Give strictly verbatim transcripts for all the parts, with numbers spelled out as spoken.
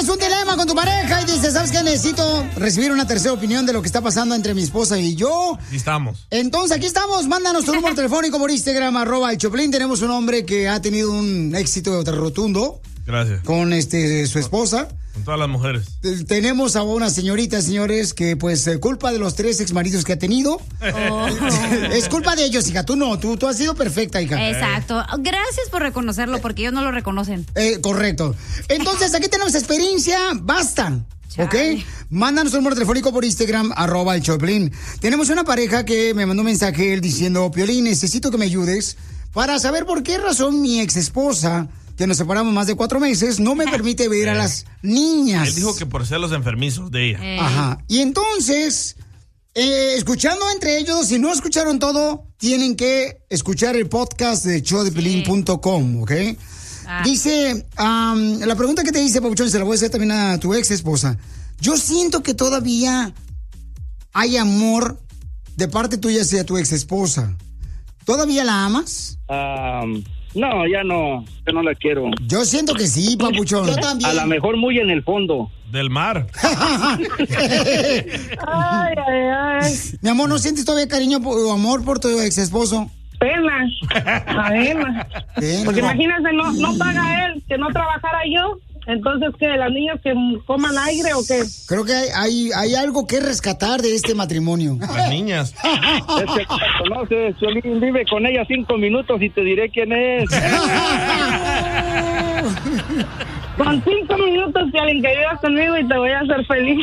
un dilema con tu pareja y dices, ¿sabes qué? Necesito recibir una tercera opinión de lo que está pasando entre mi esposa y yo. Aquí estamos. Entonces, aquí estamos. Mándanos tu número telefónico por Instagram, arroba el Choplin. Tenemos un hombre que ha tenido un éxito rotundo. Gracias. Con este su esposa. Con todas las mujeres. Tenemos a una señorita, señores, que pues eh, culpa de los tres exmaridos que ha tenido. Oh. Es culpa de ellos, hija. Tú no, tú, tú has sido perfecta, hija. Exacto. Gracias por reconocerlo, porque ellos no lo reconocen. Eh, correcto. Entonces, aquí tenemos experiencia. Basta. ¿Ok? Mándanos un número telefónico por Instagram, arroba el Choplin. Tenemos una pareja que me mandó un mensaje él diciendo, Piolín, necesito que me ayudes para saber por qué razón mi ex esposa, que nos separamos más de cuatro meses, no me permite ver eh. a las niñas. Él dijo que por ser los enfermizos de ella. Eh. Ajá. Y entonces, eh, escuchando entre ellos, si no escucharon todo, tienen que escuchar el podcast de show de piolín punto com, ¿ok? Ah. Dice, um, la pregunta que te dice, Pabuchón, se la voy a hacer también a tu ex esposa. Yo siento que todavía hay amor de parte tuya hacia tu ex esposa. ¿Todavía la amas? Um, no, ya no, que no la quiero. Yo siento que sí, Papuchón. Yo también. A lo mejor muy en el fondo. Del mar. ay, ay, ay. Mi amor, ¿no sientes todavía cariño o amor por tu ex esposo? Pena, pena. Porque imagínate, no, no paga él, que no trabajara yo. Entonces, ¿qué? ¿Las niñas que coman aire o qué? Creo que hay, hay, hay algo que rescatar de este matrimonio. Las niñas. Es que conoces, Piolín vive con ella cinco minutos y te diré quién es. Con cinco minutos, que alguien que vivas conmigo y te voy a hacer feliz.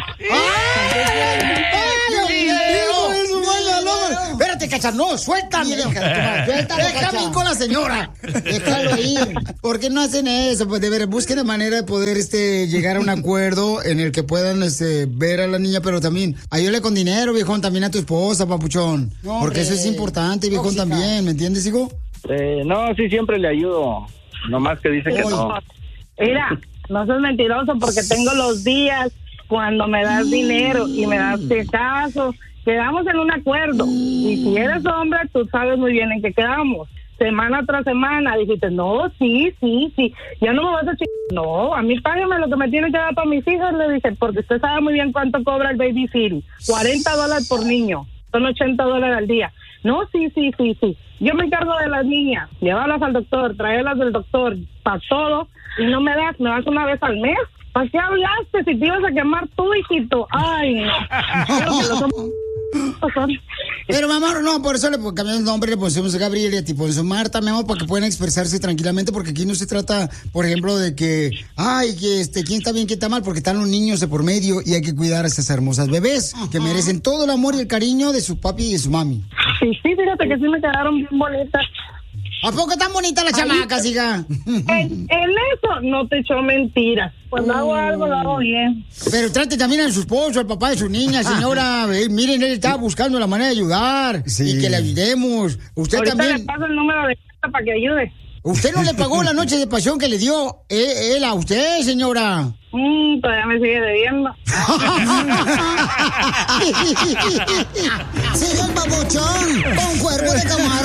Espérate, Cacha, no, suéltame. Déjame ir con la señora. Déjalo ir. ¿Por qué no hacen eso? Pues de ver, busquen la manera de poder este, llegar a un acuerdo en el que puedan este, ver a la niña, pero también ayúdale con dinero, viejón, también a tu esposa, papuchón. No, porque eso es importante, viejón, tóxica. También, ¿me entiendes, hijo? Eh, no, sí, siempre le ayudo. Nomás que dice Oy. que no. Mira, no seas mentiroso porque tengo los días cuando me das dinero y me das caso. Quedamos en un acuerdo. Y si eres hombre, tú sabes muy bien en qué quedamos. Semana tras semana dijiste, no, sí, sí, sí. Ya no me vas a chingar. No, a mí págame lo que me tiene que dar para mis hijos, le dije, porque usted sabe muy bien cuánto cobra el baby city. cuarenta dólares por niño. Son ochenta dólares al día. No, sí, sí, sí, sí. Yo me encargo de las niñas. Llevarlas al doctor, traerlas del doctor, para todo. Y no me das, me das una vez al mes. ¿Para qué hablaste si te ibas a quemar tú, hijito? Ay, no. Pero, mi amor, no, por eso le cambiamos el nombre, le pusimos a Gabriel y a ti pusimos Marta, mi amor, para que puedan expresarse tranquilamente, porque aquí no se trata, por ejemplo, de que, ay, que este, quién está bien, quién está mal, porque están los niños de por medio y hay que cuidar a esas hermosas bebés, uh-huh. que merecen todo el amor y el cariño de su papi y de su mami. Sí, sí, fíjate que sí me quedaron bien bonitas. ¿A poco tan bonita la chamaca, hija? En, en eso no te echo mentiras. Cuando oh. hago algo, lo hago bien. Pero trate también a su esposo, al papá de su niña, señora. eh, miren, él está buscando la manera de ayudar sí. y que le ayudemos. Usted Ahorita también. le paso el número de cuenta para que ayude. ¿Usted no le pagó la noche de pasión que le dio él, él a usted, señora? Mm, todavía me sigue debiendo. ¡Sigue el babuchón! ¡Con cuerpo de camarón!